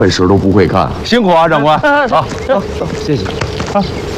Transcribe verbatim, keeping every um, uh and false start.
本事都不会干，辛苦啊，长官。啊， 走走，谢谢。啊。